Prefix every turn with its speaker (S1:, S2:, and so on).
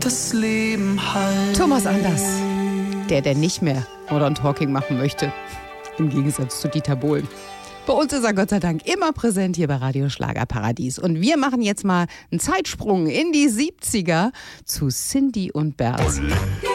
S1: das Leben halt.
S2: Thomas Anders, der nicht mehr Modern Talking machen möchte, im Gegensatz zu Dieter Bohlen. Bei uns ist er Gott sei Dank immer präsent hier bei Radio Schlagerparadies. Und wir machen jetzt mal einen Zeitsprung in die 70er zu Cindy und Bert.